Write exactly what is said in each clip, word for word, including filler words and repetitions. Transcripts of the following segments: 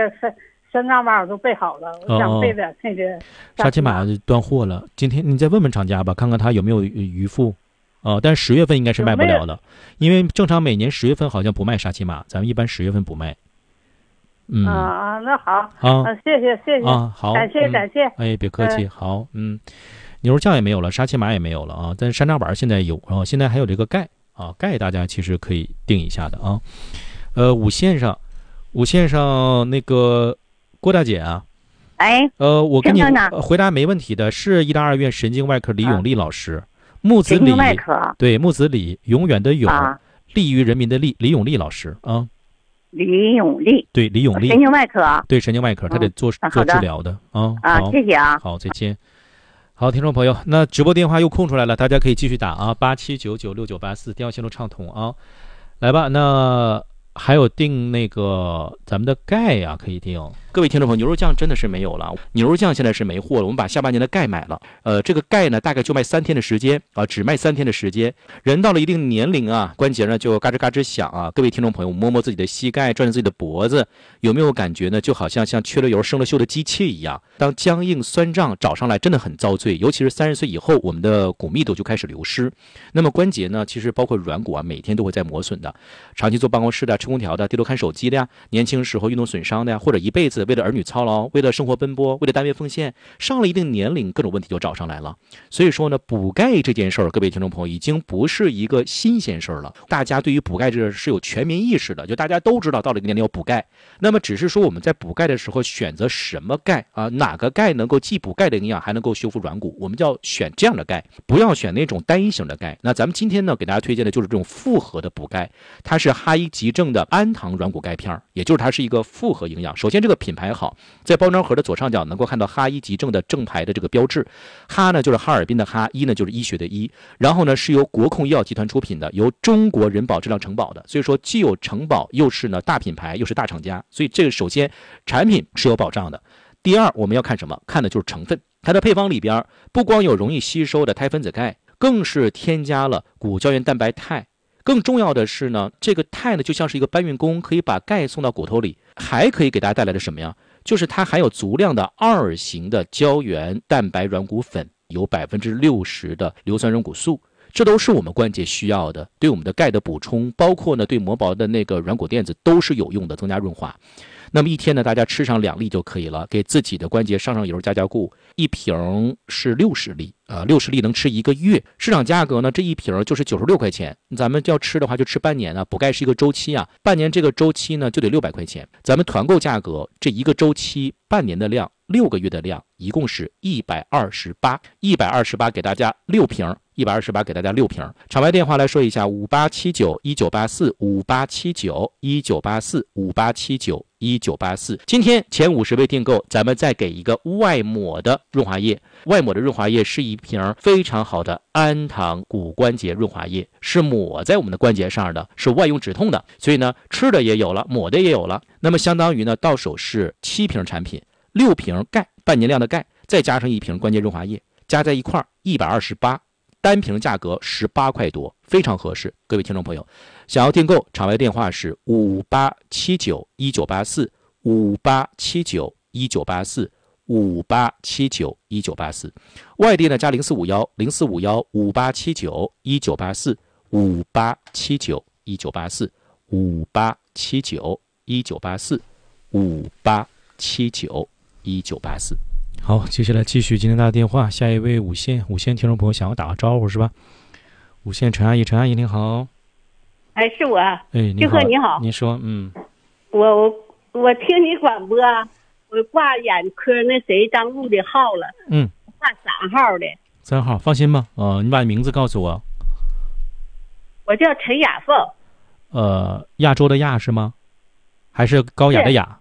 三三张码我都备好了，我想备点那个沙琪玛断货了。今天你再问问厂家吧，看看他有没有余付。哦，但是十月份应该是卖不了的，因为正常每年十月份好像不卖沙琪玛，咱们一般十月份不卖。嗯啊，那好啊， 谢谢谢谢啊，好， 感谢、嗯、感谢， 哎，别客气，嗯、好，嗯，牛肉酱也没有了，沙琪玛也没有了啊，但是山楂板现在有啊，现在还有这个钙啊，钙大家其实可以定一下的啊。呃，五线上，五线上那个郭大姐啊。 哎， 呃，我跟你回答没问题的，是医大二院神经外科李永利老师。啊木子李，对，木子李，永远的永，啊、利于人民的利，李永利老师啊。 李永利， 对，李永利， 神经外科， 对，神经外科，他得做、嗯、做治疗的啊。 啊，谢谢啊。 好，再见。好，听众朋友，那直播电话又空出来了，大家可以继续打啊，八七九九六九八四，电话线路畅通啊。来吧，那还有订那个咱们的钙呀、啊，可以订。各位听众朋友，牛肉酱真的是没有了，牛肉酱现在是没货了。我们把下半年的钙买了，呃，这个钙呢大概就卖三天的时间啊，只卖三天的时间。人到了一定年龄啊，关节呢就嘎吱嘎吱响啊。各位听众朋友，摸摸自己的膝盖，转转自己的脖子，有没有感觉呢？就好像像缺了油、生了锈的机器一样，当僵硬酸胀找上来，真的很遭罪。尤其是三十岁以后，我们的骨密度就开始流失。那么关节呢，其实包括软骨啊，每天都会在磨损的。长期坐办公室的、吃空调的、低头看手机的呀，年轻时候运动损伤的呀，或者一辈子为了儿女操劳，为了生活奔波，为了单位奉献，上了一定年龄，各种问题就找上来了。所以说呢，补钙这件事儿，各位听众朋友已经不是一个新鲜事儿了。大家对于补钙这是有全民意识的，就大家都知道到了一个年龄要补钙。那么只是说我们在补钙的时候选择什么钙啊？哪个钙能够既补钙的营养，还能够修复软骨？我们就要选这样的钙，不要选那种单一型的钙。那咱们今天呢，给大家推荐的就是这种复合的补钙，它是哈医急症的氨糖软骨钙片，也就是它是一个复合营养。首先这个品牌好。在包装盒的左上角能够看到哈医急症的正牌的这个标志，哈呢就是哈尔滨的哈，医呢就是医学的医，然后呢是由国控医药集团出品的，由中国人保质量承保的，所以说既有承保又是呢大品牌又是大厂家，所以这个首先产品是有保障的。第二，我们要看什么？看的就是成分，它的配方里边不光有容易吸收的钛分子钙，更是添加了骨胶原蛋白肽。更重要的是呢，这个肽呢就像是一个搬运工，可以把钙送到骨头里，还可以给大家带来的什么呀？就是它含有足量的二型的胶原蛋白软骨粉，有百分之六十的硫酸软骨素，这都是我们关节需要的，对我们的钙的补充，包括呢对磨薄的那个软骨垫子都是有用的，增加润滑。那么一天呢，大家吃上两粒就可以了，给自己的关节上上油加加固。一瓶是六十粒啊，六十粒能吃一个月。市场价格呢，这一瓶就是九十六块钱。咱们要吃的话就吃半年啊，补钙是一个周期啊，半年这个周期呢就得六百块钱。咱们团购价格这一个周期半年的量，六个月的量，一共是一百二十八，一百二十八给大家六瓶。一百二十八给大家六瓶。场外电话来说一下：五八七九一九八四，五八七九一九八四，五八七九一九八四。今天前五十位订购，咱们再给一个外抹的润滑液。外抹的润滑液是一瓶非常好的氨糖骨关节润滑液，是抹在我们的关节上的，是外用止痛的。所以呢，吃的也有了，抹的也有了。那么相当于呢，到手是七瓶产品，六瓶钙，半年量的钙，再加上一瓶关节润滑液，加在一块儿一百二十八。单瓶价格十八块多，非常合适。各位听众朋友，想要订购，场外电话是五八七九一九八四，五八七九一九八四，五八七九一九八四。外地呢加零四五幺零四五幺五八七九一九八四，五八七九一九八四，五八七九一九八四，五八七九一九八四。好，接下来继续今天的电话，下一位五线五线听众朋友想要打个招呼是吧？五线陈阿姨，陈阿姨您好。 哎，是我。 哎， 你好，你好。 您说，嗯。 我我我听你广播，我挂眼科那谁张璐的号了。 嗯。 挂三号的。 三号，放心吧。啊、呃，你把名字告诉我。 我叫陈雅凤。 呃，亚洲的亚是吗？还是高雅的雅？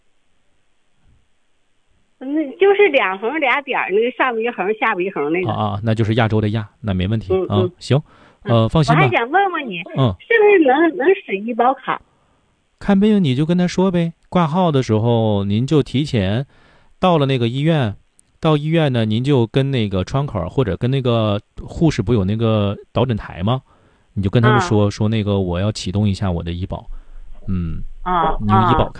那就是两横俩点，那个上边一横下边一横那个。 啊啊，那就是亚洲的亚，那没问题。 嗯嗯、 啊。行，呃，放心吧。 我还想问问你， 嗯， 是不是能能使医保卡？ 看病你就跟他说呗，挂号的时候您就提前到了那个医院，到医院呢您就跟那个窗口或者跟那个护士不有那个导诊台吗？你就跟他们说、啊、说那个我要启动一下我的医保，嗯， 啊， 你用医保卡。 啊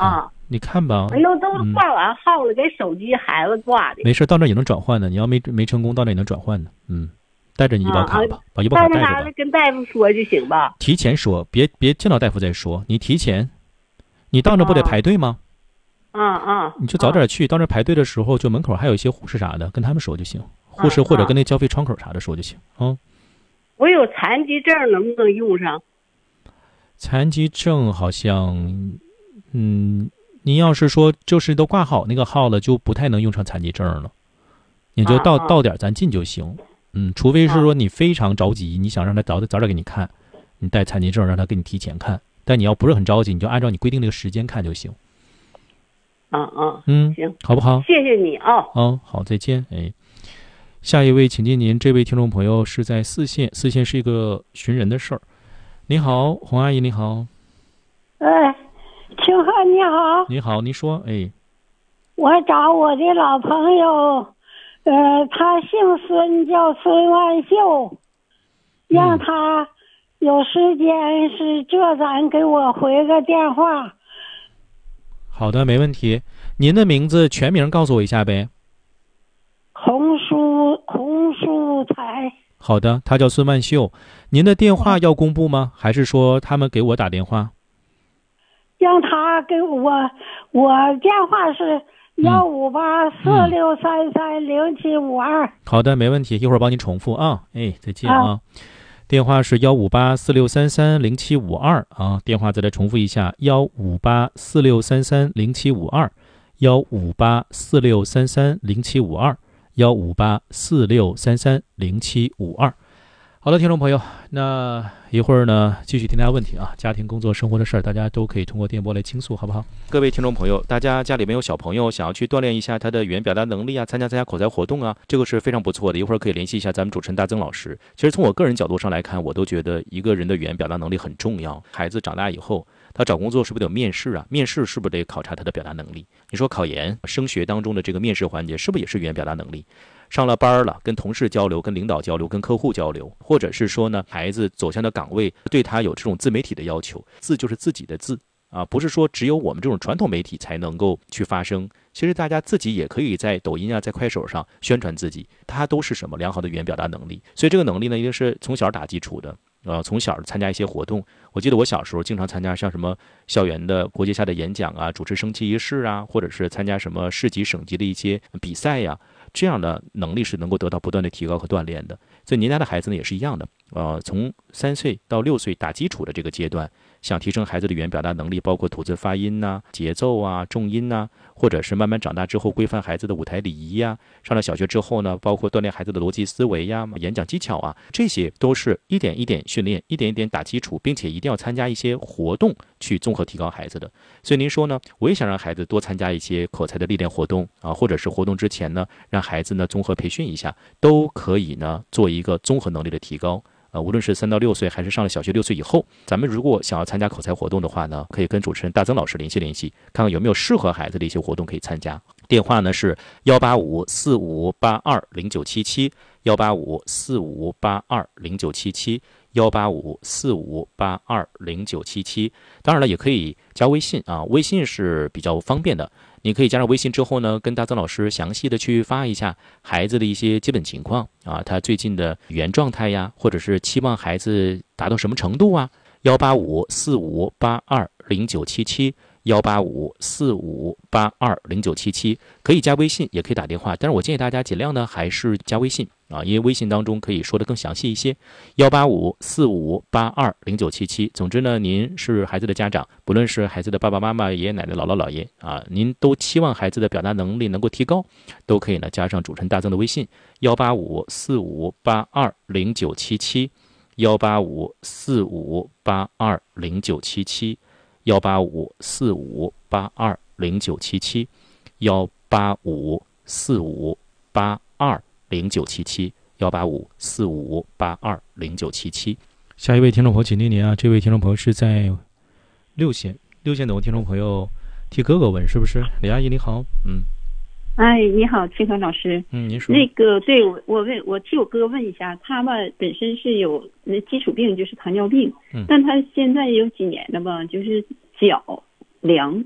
你看吧。 哎呦，都挂完号了，给手机孩子挂的。 没事，到那也能转换的。你要没没成功，到那也能转换的。嗯，带着你医保卡吧， 啊、 把医保卡带着吧。 跟大夫说就行吧。 提前说，别别见到大夫再说。你提前，你到那不得排队吗？ 嗯嗯。 你就早点去，到那排队的时候，就门口还有一些护士啥的，跟他们说就行。护士或者跟那交费窗口啥的说就行啊。 我有残疾证，能不能用上？ 残疾证好像，嗯，你要是说就是都挂好那个号了，就不太能用上残疾证了。你就到、啊、到点咱进就行。嗯，除非是说你非常着急，你想让他早早点给你看，你带残疾证让他给你提前看。但你要不是很着急，你就按照你规定那个时间看就行。 嗯嗯嗯， 行， 好不好？ 谢谢你啊。 哦，好，再见。哎，下一位，请进您。这位听众朋友是在四县，四县是一个寻人的事儿。你好，洪阿姨，你好。 哎，清河你好。 你好，你说，哎。 我找我的老朋友，呃，他姓孙，叫孙万秀，让他有时间是这咱给我回个电话。 好的，没问题。您的名字全名告诉我一下呗。 洪淑洪淑才。 好的，他叫孙万秀。您的电话要公布吗？还是说他们给我打电话？ 让他给我，我电话是幺五八四六三三零七五二。 好的，没问题，一会儿帮你重复啊。哎，再见啊。啊电话是幺五八四六三三零七五二啊。电话再来重复一下：幺五八四六三三零七五二，幺五八四六三三零七五二。幺五八四六三三零七五二。好的，听众朋友，那一会儿呢，继续听大家问题啊，家庭、工作、生活的事儿，大家都可以通过电波来倾诉，好不好？各位听众朋友，大家家里面有小朋友，想要去锻炼一下他的语言表达能力啊，参加参加口才活动啊，这个是非常不错的。一会儿可以联系一下咱们主持人大曾老师。其实从我个人角度上来看，我都觉得一个人的语言表达能力很重要。孩子长大以后，他找工作是不是得有面试啊？面试是不是得考察他的表达能力？你说考研、升学当中的这个面试环节，是不是也是语言表达能力？上了班了，跟同事交流、跟领导交流、跟客户交流，或者是说呢，孩子走向的岗位对他有这种自媒体的要求，字就是自己的字啊，不是说只有我们这种传统媒体才能够去发声。其实大家自己也可以在抖音啊、在快手上宣传自己，它都是什么良好的语言表达能力。所以这个能力呢，一定是从小打基础的。呃，从小参加一些活动，我记得我小时候经常参加像什么校园的国际下的演讲啊，主持升旗仪式啊，或者是参加什么市级、省级的一些比赛呀、啊，这样的能力是能够得到不断的提高和锻炼的。所以您家的孩子呢也是一样的，呃，从三岁到六岁打基础的这个阶段，想提升孩子的语言表达能力，包括吐字发音呐、啊、节奏啊、重音呐、啊，或者是慢慢长大之后规范孩子的舞台礼仪呀、啊，上了小学之后呢，包括锻炼孩子的逻辑思维呀、演讲技巧啊，这些都是一点一点训练，一点一点打基础，并且一定要参加一些活动去综合提高孩子的。所以您说呢，我也想让孩子多参加一些口才的历练活动啊，或者是活动之前呢，让孩子呢综合培训一下，都可以呢做一个综合能力的提高。呃，无论是三到六岁，还是上了小学六岁以后，咱们如果想要参加口才活动的话呢，可以跟主持人大曾老师联系联系，看看有没有适合孩子的一些活动可以参加。电话呢是幺八五四五八二零九七七，幺八五四五八二零九七七，幺八五四五八二零九七七。当然了，也可以加微信啊，微信是比较方便的。你可以加上微信之后呢，跟大曾老师详细的去发一下孩子的一些基本情况啊，他最近的语言状态呀，或者是期望孩子达到什么程度啊。幺八五四五八二零九七七，幺八五四五八二零九七七，可以加微信，也可以打电话，但是我建议大家尽量呢还是加微信啊，因为微信当中可以说的更详细一些。幺八五四五八二零九七七。总之呢，您是孩子的家长，不论是孩子的爸爸妈妈、爷爷奶奶、姥姥姥爷啊，您都期望孩子的表达能力能够提高，都可以呢加上主持人大曾的微信幺八五四五八二零九七七，幺八五四五八二零九七七，幺八五四五八二零九七七，幺八五四五八二零九七七，幺八五四五八二零九七七。下一位听众朋友，请听您啊，这位听众朋友是在六县，六县的听众朋友替哥哥问，是不是？李阿姨你好，嗯。 哎，你好，清河老师。 嗯，您说。 那个，对我，我问，我替我哥问一下，他吧本身是有那基础病，就是糖尿病， 嗯， 但他现在有几年了吧，就是脚凉，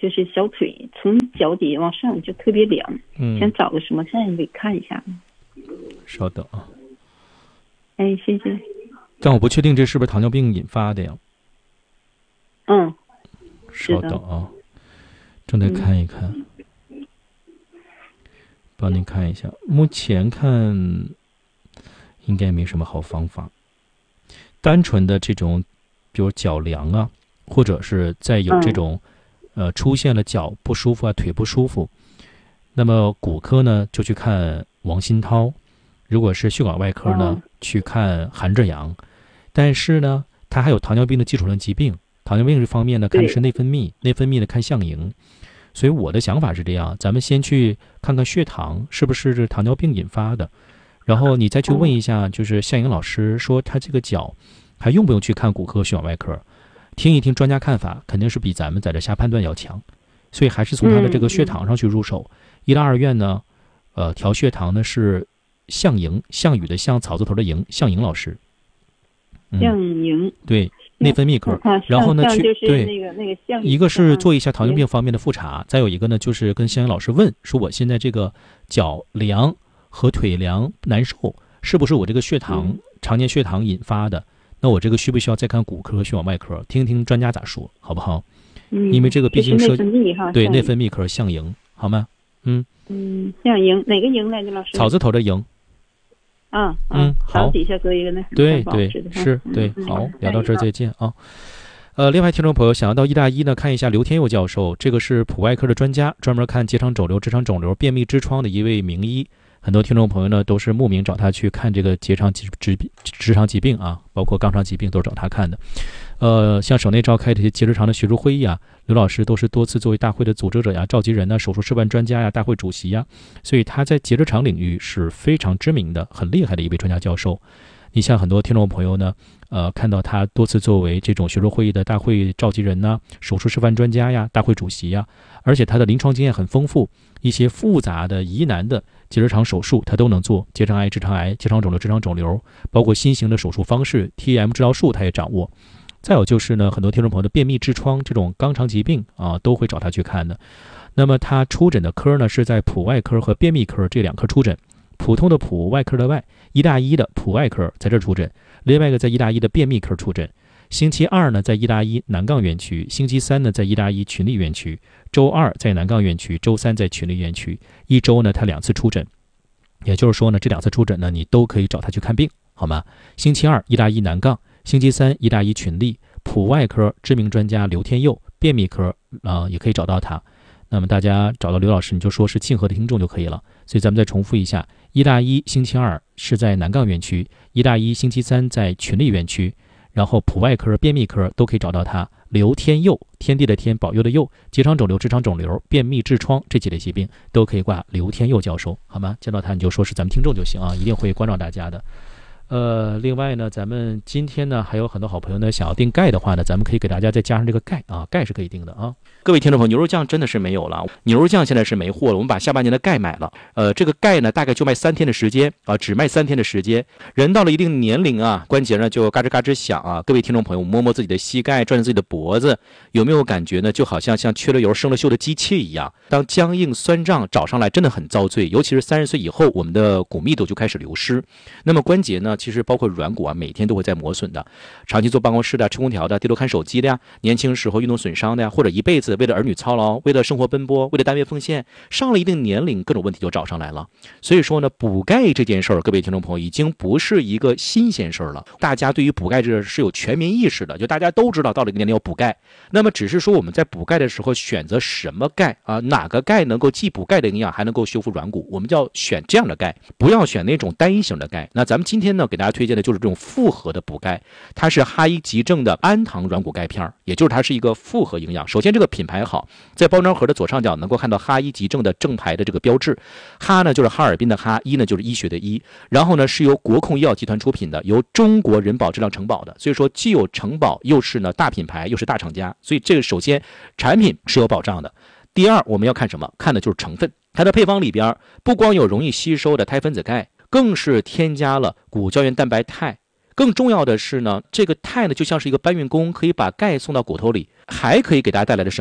就是小腿从脚底往上就特别凉， 嗯， 想找个什么站位看一下。 稍等啊。 哎，谢谢。 但我不确定这是不是糖尿病引发的呀？ 嗯， 稍等啊，正在看一看，嗯、帮您看一下。目前看应该没什么好方法，单纯的这种，比如脚凉啊，或者是再有这种、嗯、呃出现了脚不舒服啊、腿不舒服，那么骨科呢就去看王新涛，如果是血管外科呢、嗯、去看韩志阳。但是呢，他还有糖尿病的基础性疾病，糖尿病这方面呢看的是内分泌，内分泌的看项营。所以我的想法是这样，咱们先去看看血糖是不是这糖尿病引发的，然后你再去问一下，就是项营老师说他这个脚还用不用去看骨科血管外科，听一听专家看法，肯定是比咱们在这瞎判断要强。所以还是从他的这个血糖上去入手。医大二院呢，呃，调血糖呢是项营，项羽的项，草字头的营，项营老师。 项营、嗯、 对，内分泌科， 嗯、 然后呢去对那个那个项一个是做一下糖尿病方面的复查，再有一个呢就是跟项营老师问说，我现在这个脚凉和腿凉难受，是不是我这个血糖、嗯、常年血糖引发的？那我这个需不需要再看骨科、血管外科，听听专家咋说，好不好？ 嗯， 因为这个毕竟涉及对内分泌科项营，好吗？嗯嗯，项营哪个营来着，老师？ 草字头的营。 啊， 嗯，好， 底下搁一个那对对是，对，好，聊到这儿再见啊。呃，另外听众朋友想要到医大一呢看一下刘天佑教授，这个是普外科的专家，专门看结肠肿瘤、直肠肿瘤、便秘痔疮的一位名医。很多听众朋友呢都是慕名找他去看这个结肠疾直直肠疾病啊，包括肛肠疾病都是找他看的。呃，像省内召开的结直肠的学术会议啊，刘老师都是多次作为大会的组织者呀、召集人呐、手术示范专家呀、大会主席呀，所以他在结直肠领域是非常知名的、很厉害的一位专家教授。你像很多听众朋友呢，呃，看到他多次作为这种学术会议的大会召集人呐、手术示范专家呀、大会主席呀，而且他的临床经验很丰富，一些复杂的、疑难的结直肠手术他都能做，结肠癌、直肠癌、结肠肿瘤、直肠肿瘤，包括新型的手术方式 T E M 治疗术他也掌握。再有就是呢，很多听众朋友的便秘痔疮这种肛肠疾病啊，都会找他去看的。那么他出诊的科呢是在普外科和便秘科这两科出诊，普通的普，外科的外，医大一的普外科在这出诊，另外一个在医大一的便秘科出诊。星期二呢在医大一南岗院区，星期三呢在医大一群力院区，周二在南岗院区，周三在群力院区，一周呢他两次出诊。也就是说呢，这两次出诊呢你都可以找他去看病，好吗？星期二医大一南岗，星期三医大一群力，普外科知名专家刘天佑，便秘科啊、呃、也可以找到他。那么大家找到刘老师，你就说是庆和的听众就可以了。所以咱们再重复一下，医大一星期二是在南岗院区，医大一星期三在群力院区，然后普外科、便秘科都可以找到他。刘天佑，天地的天，保佑的佑，结肠肿瘤、直肠肿瘤、便秘痔疮这几类疾病都可以挂刘天佑教授，好吗？见到他你就说是咱们听众就行啊，一定会关照大家的。呃，另外呢，咱们今天呢还有很多好朋友呢想要订钙的话呢，咱们可以给大家再加上这个钙啊，钙是可以订的啊。各位听众朋友，牛肉酱真的是没有了，牛肉酱现在是没货了，我们把下半年的钙买了。呃，这个钙呢大概就卖三天的时间啊，只卖三天的时间。人到了一定年龄啊，关节呢就嘎吱嘎吱响啊。各位听众朋友，摸摸自己的膝盖，转转自己的脖子，有没有感觉呢？就好像像缺了油、生了锈的机器一样，当僵硬酸胀找上来，真的很遭罪。尤其是三十岁以后，我们的骨密度就开始流失。那么关节呢？其实包括软骨啊，每天都会在磨损的。长期坐办公室的、吃空调的、低头看手机的呀，年轻时候运动损伤的呀，或者一辈子为了儿女操劳、为了生活奔波、为了单位奉献，上了一定年龄，各种问题就找上来了。所以说呢，补钙这件事儿，各位听众朋友已经不是一个新鲜事儿了。大家对于补钙这是有全民意识的，就大家都知道到了一个年龄要补钙。那么只是说我们在补钙的时候选择什么钙啊？哪个钙能够既补钙的营养，还能够修复软骨？我们就要选这样的钙，不要选那种单一型的钙。那咱们今天呢，给大家推荐的就是这种复合的补钙，它是哈医急正的氨糖软骨钙片，也就是它是一个复合营养。首先这个品牌好，在包装盒的左上角能够看到哈医急正的正牌的这个标志，哈呢就是哈尔滨的哈，医呢就是医学的医，然后呢是由国控医药集团出品的，由中国人保质量承保的，所以说既有承保，又是呢大品牌，又是大厂家，所以这个首先产品是有保障的。第二，我们要看什么？看的就是成分。它的配方里边不光有容易吸收的钛分子钙，更是添加了骨胶原蛋白肽。更重要的是呢，这个肽呢就像是一个搬运工，可以把钙送到骨头里，还可以给大家带来的什么呀？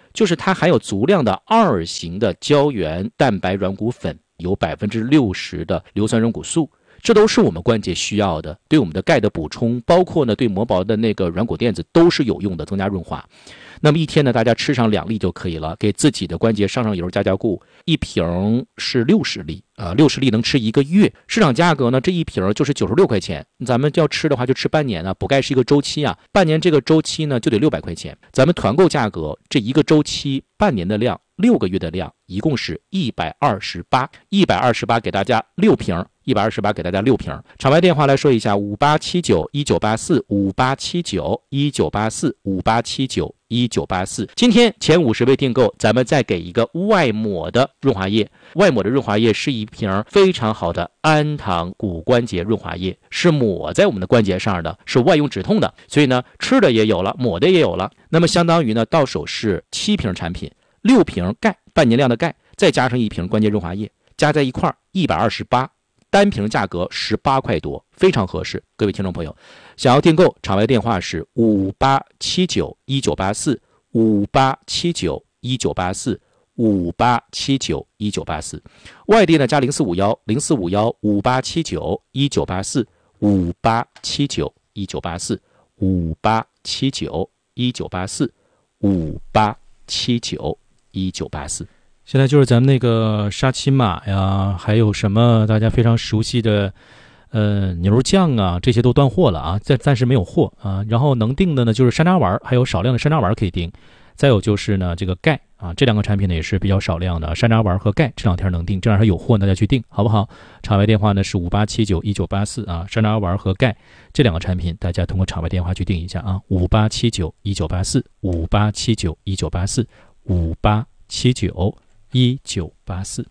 就是它含有足量的二型的胶原蛋白软骨粉，有百分之六十的硫酸软骨素，这都是我们关节需要的，对我们的钙的补充，包括呢对磨薄的那个软骨垫子都是有用的，增加润滑。那么一天呢，大家吃上两粒就可以了，给自己的关节上上油加加固。一瓶是六十粒啊，六十粒能吃一个月。市场价格呢，这一瓶就是九十六块钱。咱们要吃的话就吃半年啊，补钙是一个周期啊，半年这个周期呢就得六百块钱。咱们团购价格这一个周期半年的量，六个月的量，一共是一百二十八，一百二十八给大家六瓶。一百二十八给大家六瓶。场外电话来说一下：五八七九一九八四，五八七九一九八四，五八七九一九八四。今天前五十位订购，咱们再给一个外抹的润滑液。外抹的润滑液是一瓶非常好的安糖骨关节润滑液，是抹在我们的关节上的，是外用止痛的。所以呢，吃的也有了，抹的也有了。那么相当于呢，到手是七瓶产品，六瓶钙，半年量的钙，再加上一瓶关节润滑液，加在一块儿一百二十八。单瓶价格十八块多，非常合适。各位听众朋友，想要订购，场外电话是五八七九一九八四，五八七九一九八四，五八七九一九八四。外地呢加零四五幺零四五幺五八七九一九八四，五八七九一九八四，五八七九一九八四，五八七九一九八四。现在就是咱们那个沙琪玛呀，还有什么大家非常熟悉的呃牛酱啊，这些都断货了啊，暂暂时没有货啊。然后能订的呢就是山楂丸，还有少量的山楂丸可以订。再有就是呢这个钙啊，这两个产品呢也是比较少量的，山楂丸和钙这两天能订，这两天有货大家去订好不好？场外电话呢是五八七九一九八四啊，山楂丸和钙这两个产品大家通过场外电话去订一下啊，五八七九一九八四，五八七九一九八四，五八七九一九八四。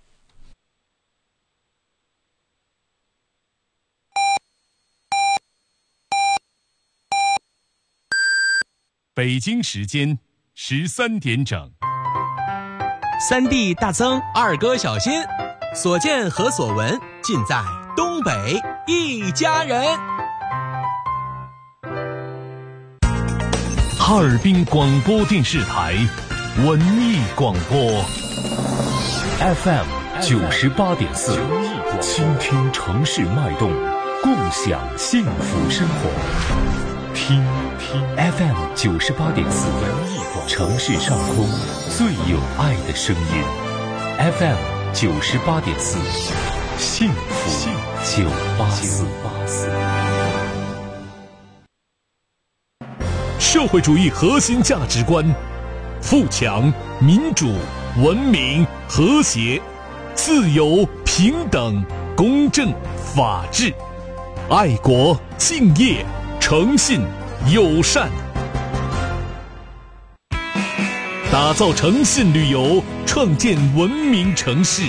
北京时间十三点整。 三弟大增，二哥小新，所见和所闻尽在东北一家人。 哈尔滨广播电视台文艺广播 F M 九十八点四，倾听城市脉动，共享幸福生活。听听 F M 九十八点四，城市上空最有爱的声音。F M 九十八点四，幸福九八四。社会主义核心价值观：富强、民主、文明、和谐、自由、平等、公正、法治、爱国、敬业、诚信、友善。打造诚信旅游，创建文明城市。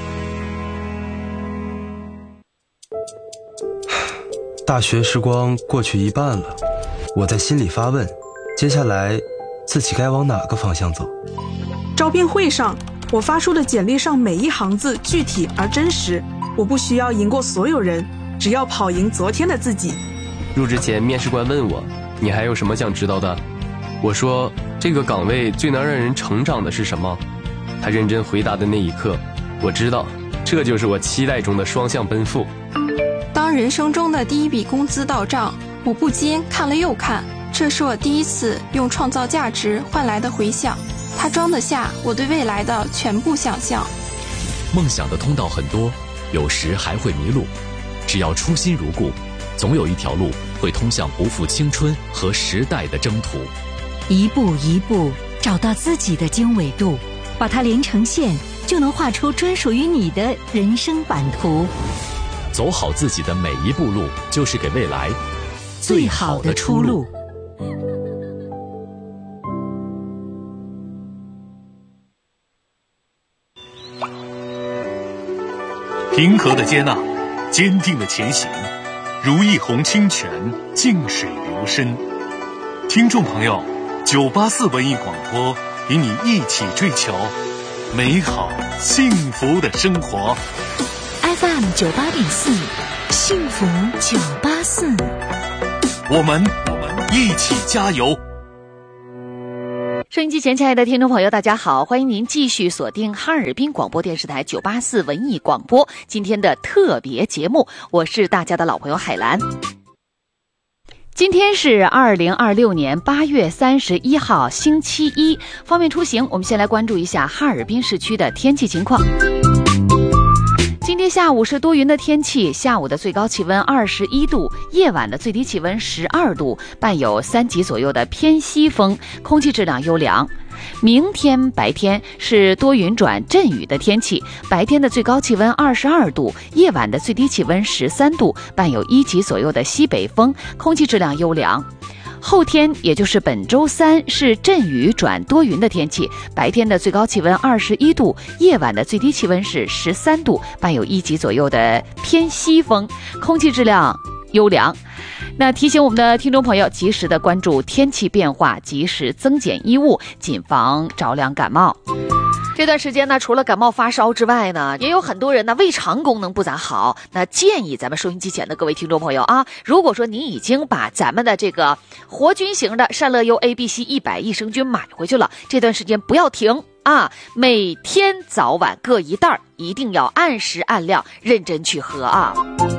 大学时光过去一半了，我在心里发问，接下来自己该往哪个方向走？ 招聘会上，我发出的简历上每一行字具体而真实，我不需要赢过所有人，只要跑赢昨天的自己。 入职前，面试官问我，你还有什么想知道的？我说，这个岗位最能让人成长的是什么？他认真回答的那一刻，我知道，这就是我期待中的双向奔赴。 当人生中的第一笔工资到账，我不禁看了又看，这是我第一次用创造价值换来的回响，它装得下我对未来的全部想象。 梦想的通道很多，有时还会迷路，只要初心如故，总有一条路会通向不负青春和时代的征途。 一步一步找到自己的经纬度，把它连成线，就能画出专属于你的人生版图。 走好自己的每一步路，就是给未来最好的出路。 平和的接纳，坚定的前行，如一泓清泉，静水流深。听众朋友，九八四文艺广播与你一起追求美好幸福的生活。 F M 九八点四，幸福九八四， 我们我们一起加油。 收音机前，亲爱的听众朋友，大家好，欢迎您继续锁定哈尔滨广播电视台九八四文艺广播今天的特别节目，我是大家的老朋友海兰。今天是二零二六年八月三十一号，星期一。方便出行，我们先来关注一下哈尔滨市区的天气情况。今天下午是多云的天气，下午的最高气温二十一度，夜晚的最低气温十二度，伴有三级左右的偏西风，空气质量优良。明天白天是多云转阵雨的天气，白天的最高气温二十二度，夜晚的最低气温十三度，伴有一级左右的西北风，空气质量优良。后天也就是本周三是阵雨转多云的天气，白天的最高气温二十一度，夜晚的最低气温是十三度，伴有一级左右的偏西风，空气质量优良。那提醒我们的听众朋友及时的关注天气变化，及时增减衣物，谨防着凉感冒。这段时间呢，除了感冒发烧之外呢，也有很多人呢胃肠功能不咋好。那建议咱们收音机前的各位听众朋友啊，如果说你已经把咱们的这个活菌型的善乐优 A B C 一百益生菌买回去了，这段时间不要停啊，每天早晚各一袋，一定要按时按量认真去喝啊。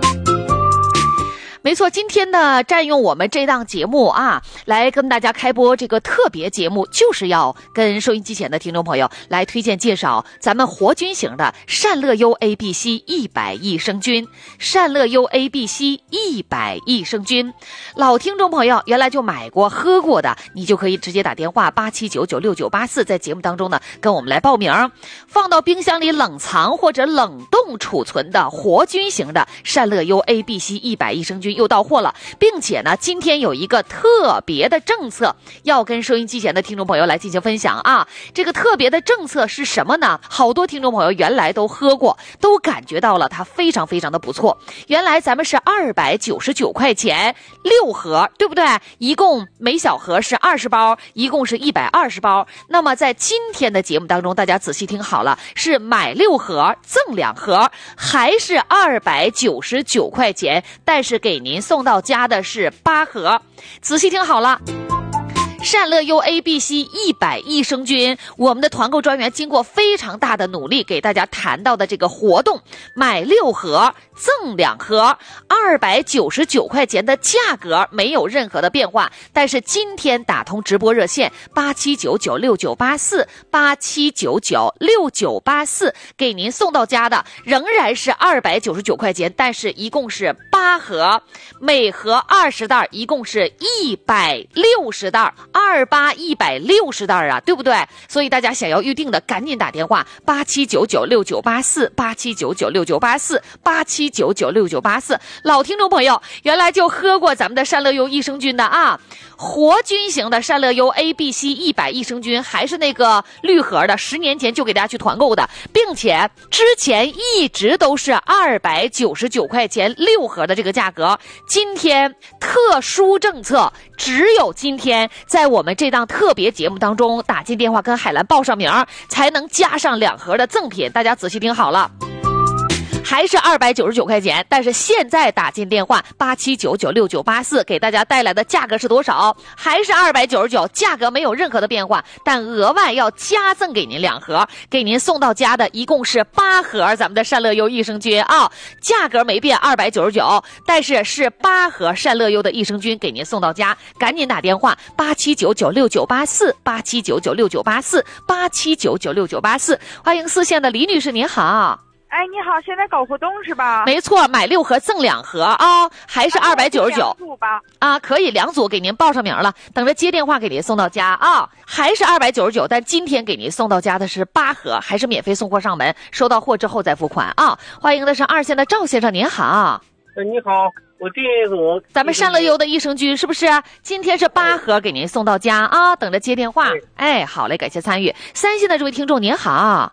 没错，今天呢，占用我们这档节目啊，来跟大家开播这个特别节目，就是要跟收音机前的听众朋友来推荐介绍咱们活菌型的善乐优 A B C 一百益生菌。善乐优 A B C 一百益生菌，老听众朋友原来就买过喝过的，你就可以直接打电话八七九九六九八四，在节目当中呢跟我们来报名。放到冰箱里冷藏或者冷冻储存的活菌型的善乐优 A B C 一百益生菌又到货了，并且呢，今天有一个特别的政策要跟收音机前的听众朋友来进行分享啊。这个特别的政策是什么呢？好多听众朋友原来都喝过，都感觉到了它非常非常的不错。原来咱们是二百九十九块钱六盒，对不对？一共每小盒是二十包，一共是一百二十包。那么在今天的节目当中，大家仔细听好了，是买六盒赠两盒，还是二百九十九块钱，但是给您送到家的是八盒。仔细听好了，善乐优 A B C 一百益生菌，我们的团购专员经过非常大的努力，给大家谈到的这个活动，买六盒赠两盒，二百九十九块钱的价格没有任何的变化。但是今天打通直播热线八七九九六九八四八七九九六九八四，给您送到家的仍然是二百九十九块钱，但是一共是八盒，每盒二十袋，一共是一百六十袋。二八一百六十袋啊，对不对？所以大家想要预定的，赶紧打电话八七九九六九八四八七九九六九八四八七九九六九八四。老听众朋友，原来就喝过咱们的善乐优益生菌的啊，活菌型的善乐优 A B C 一百益生菌，还是那个绿盒的，十年前就给大家去团购的，并且之前一直都是二百九十九块钱六盒的这个价格。今天特殊政策，只有今天在我们这档特别节目当中打进电话跟海兰报上名，才能加上两盒的赠品。大家仔细听好了，还是二百九十九块钱，但是现在打进电话八七九九六九八四，给大家带来的价格是多少？还是二百九十九，价格没有任何的变化，但额外要加赠给您两盒，给您送到家的一共是八盒咱们的善乐优益生菌啊，价格没变，二百九十九，但是是八盒善乐优的益生菌给您送到家，赶紧打电话八七九九六九八四八七九九六九八四八七九九六九八四。欢迎四线的李女士，您好。 哎，你好，现在搞活动是吧？ 没错，买六盒赠两盒啊，还是二百九十九啊，可以两组给您报上名了，等着接电话给您送到家啊，还是二百九十九，但今天给您送到家的是八盒，还是免费送货上门，收到货之后再付款啊。欢迎的是二线的赵先生，您好。 呃，你好，我第一盒咱们善乐优的益生菌是不是？今天是八盒给您送到家啊，等着接电话。哎，好嘞，感谢参与。三线的这位听众您好。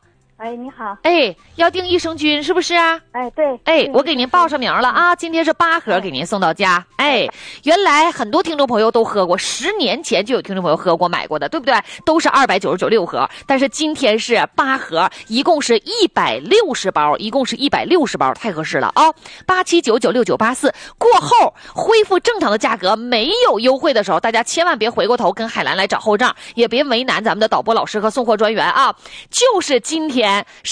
哎，你好。 哎，要订益生菌是不是啊？ 哎，对。 哎，我给您报上名了啊，今天是八盒给您送到家。哎，原来很多听众朋友都喝过，十年前就有听众朋友喝过买过的，对不对？都是二百九十九六盒，但是今天是八盒，一共是一百六十包，一共是一百六十包，太合适了啊！八七九九六九八四过后恢复正常的价格，没有优惠的时候，大家千万别回过头跟海兰来找后账，也别为难咱们的导播老师和送货专员啊！就是今天。